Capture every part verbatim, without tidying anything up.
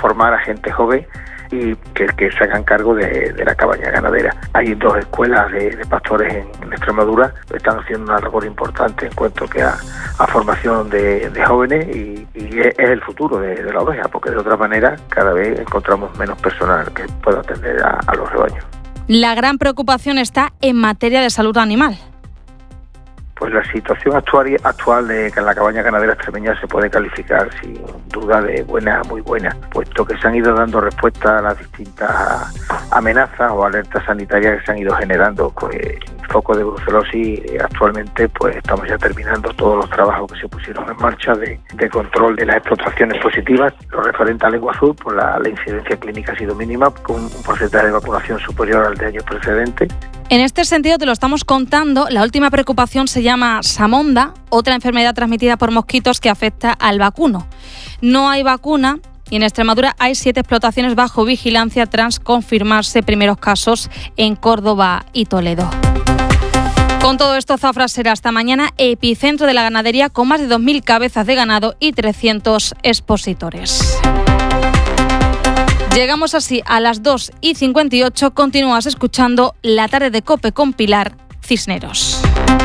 formar a gente joven y que, que se hagan cargo de, de la cabaña ganadera. Hay dos escuelas de, de pastores en, en Extremadura que están haciendo una labor importante en cuanto que a, a formación de, de jóvenes y, y es, es el futuro de, de la oveja, porque de otra manera cada vez encontramos menos personal que pueda atender a, a los rebaños. La gran preocupación está en materia de salud animal. Pues la situación actual, actual de la cabaña ganadera extremeña se puede calificar sin duda de buena a muy buena, puesto que se han ido dando respuesta a las distintas amenazas o alertas sanitarias que se han ido generando. Pues el foco de brucelosis, actualmente pues estamos ya terminando todos los trabajos que se pusieron en marcha de, de control de las explotaciones positivas. Lo referente a lengua azul, pues la, la incidencia clínica ha sido mínima, con un porcentaje de vacunación superior al de años precedentes. En este sentido, te lo estamos contando, la última preocupación se llama Samonda, otra enfermedad transmitida por mosquitos que afecta al vacuno. No hay vacuna y en Extremadura hay siete explotaciones bajo vigilancia tras confirmarse primeros casos en Córdoba y Toledo. Con todo esto, Zafra será hasta mañana epicentro de la ganadería con más de dos mil cabezas de ganado y trescientos expositores. Llegamos así a las dos y cincuenta y ocho. Continúas escuchando La Tarde de COPE con Pilar Cisneros.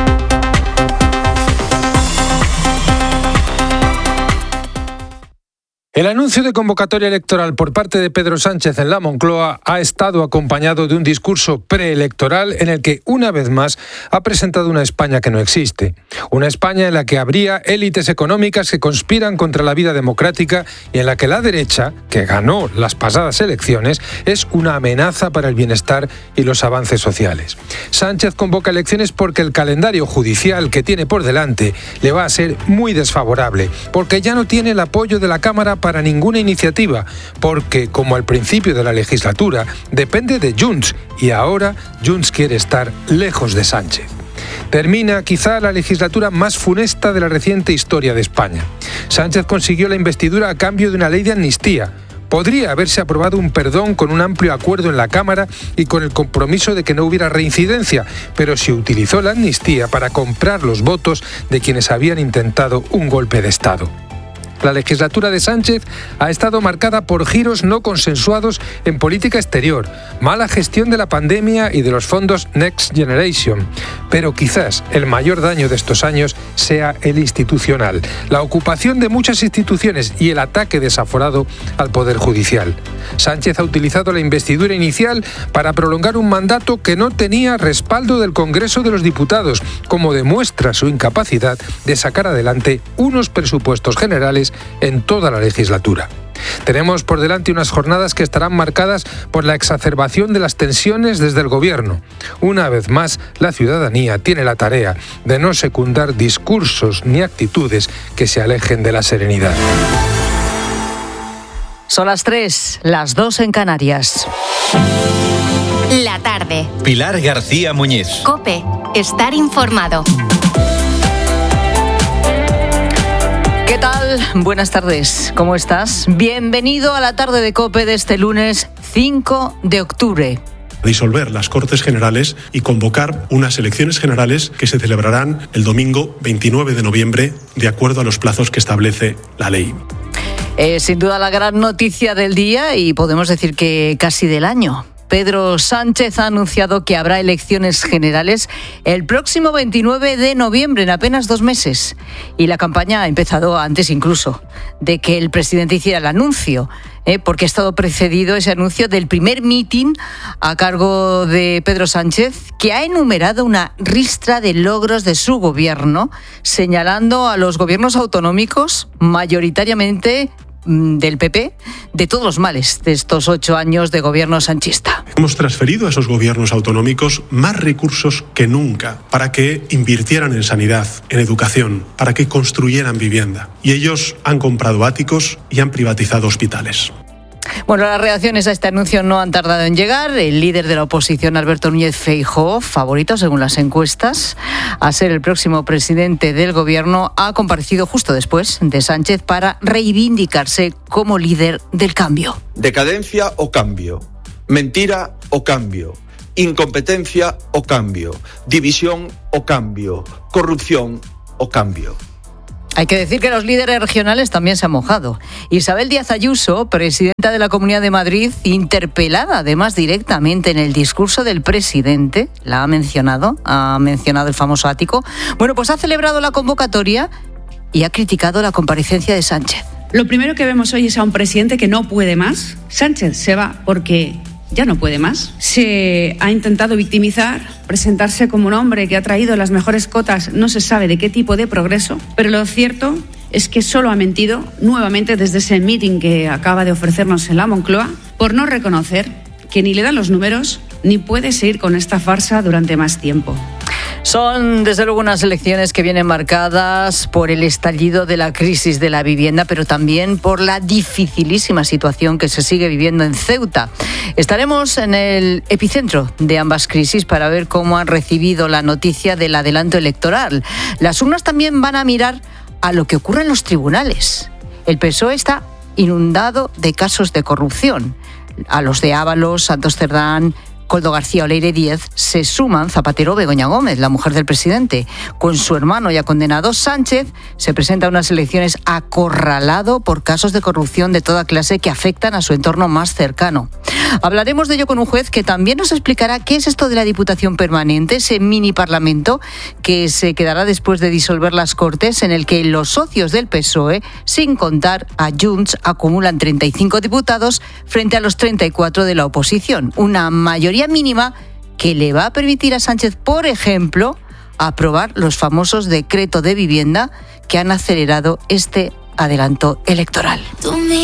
El anuncio de convocatoria electoral por parte de Pedro Sánchez en la Moncloa ha estado acompañado de un discurso preelectoral en el que, una vez más, ha presentado una España que no existe. Una España en la que habría élites económicas que conspiran contra la vida democrática y en la que la derecha, que ganó las pasadas elecciones, es una amenaza para el bienestar y los avances sociales. Sánchez convoca elecciones porque el calendario judicial que tiene por delante le va a ser muy desfavorable, porque ya no tiene el apoyo de la Cámara para ninguna iniciativa, porque, como al principio de la legislatura, depende de Junts y ahora Junts quiere estar lejos de Sánchez. Termina quizá la legislatura más funesta de la reciente historia de España. Sánchez consiguió la investidura a cambio de una ley de amnistía. Podría haberse aprobado un perdón con un amplio acuerdo en la Cámara y con el compromiso de que no hubiera reincidencia, pero se utilizó la amnistía para comprar los votos de quienes habían intentado un golpe de Estado. La legislatura de Sánchez ha estado marcada por giros no consensuados en política exterior, mala gestión de la pandemia y de los fondos Next Generation. Pero quizás el mayor daño de estos años sea el institucional, la ocupación de muchas instituciones y el ataque desaforado al Poder Judicial. Sánchez ha utilizado la investidura inicial para prolongar un mandato que no tenía respaldo del Congreso de los Diputados, como demuestra su incapacidad de sacar adelante unos presupuestos generales en toda la legislatura. Tenemos por delante unas jornadas que estarán marcadas por la exacerbación de las tensiones desde el Gobierno. Una vez más, la ciudadanía tiene la tarea de no secundar discursos ni actitudes que se alejen de la serenidad. Son las tres, las dos en Canarias. La tarde. Pilar García Muñiz. COPE. Estar informado. ¿Qué tal? Buenas tardes, ¿cómo estás? Bienvenido a la tarde de COPE de este lunes cinco de octubre. Disolver las Cortes Generales y convocar unas elecciones generales que se celebrarán el domingo veintinueve de noviembre, de acuerdo a los plazos que establece la ley. Eh, sin duda la gran noticia del día y podemos decir que casi del año. Pedro Sánchez ha anunciado que habrá elecciones generales el próximo veintinueve de noviembre, en apenas dos meses. Y la campaña ha empezado antes incluso de que el presidente hiciera el anuncio, ¿eh? porque ha estado precedido ese anuncio del primer mitin a cargo de Pedro Sánchez, que ha enumerado una ristra de logros de su gobierno, señalando a los gobiernos autonómicos, mayoritariamente del P P, de todos los males de estos ocho años de gobierno sanchista. Hemos transferido a esos gobiernos autonómicos más recursos que nunca para que invirtieran en sanidad, en educación, para que construyeran vivienda. Y ellos han comprado áticos y han privatizado hospitales. Bueno, las reacciones a este anuncio no han tardado en llegar. El líder de la oposición, Alberto Núñez Feijóo, favorito según las encuestas a ser el próximo presidente del gobierno, ha comparecido justo después de Sánchez para reivindicarse como líder del cambio. Decadencia o cambio, mentira o cambio, incompetencia o cambio, división o cambio, corrupción o cambio. Hay que decir que los líderes regionales también se han mojado. Isabel Díaz Ayuso, presidenta de la Comunidad de Madrid, interpelada además directamente en el discurso del presidente, la ha mencionado, ha mencionado el famoso ático. Bueno, pues ha celebrado la convocatoria y ha criticado la comparecencia de Sánchez. Lo primero que vemos hoy es a un presidente que no puede más. Sánchez se va porque ya no puede más. Se ha intentado victimizar, presentarse como un hombre que ha traído las mejores cotas, no se sabe de qué tipo de progreso, pero lo cierto es que solo ha mentido nuevamente desde ese meeting que acaba de ofrecernos en la Moncloa, por no reconocer que ni le dan los números ni puede seguir con esta farsa durante más tiempo. Son, desde luego, unas elecciones que vienen marcadas por el estallido de la crisis de la vivienda, pero también por la dificilísima situación que se sigue viviendo en Ceuta. Estaremos en el epicentro de ambas crisis para ver cómo han recibido la noticia del adelanto electoral. Las urnas también van a mirar a lo que ocurre en los tribunales. El P S O E está inundado de casos de corrupción. A los de Ábalos, Santos Cerdán, Koldo García Oleire Díez se suman Zapatero, Begoña Gómez, la mujer del presidente. Con su hermano ya condenado, Sánchez se presenta a unas elecciones acorralado por casos de corrupción de toda clase que afectan a su entorno más cercano. Hablaremos de ello con un juez que también nos explicará qué es esto de la Diputación Permanente, ese mini parlamento que se quedará después de disolver las Cortes, en el que los socios del P S O E, sin contar a Junts, acumulan treinta y cinco diputados frente a los treinta y cuatro de la oposición. Una mayoría mínima que le va a permitir a Sánchez, por ejemplo, aprobar los famosos decretos de vivienda que han acelerado este adelanto electoral.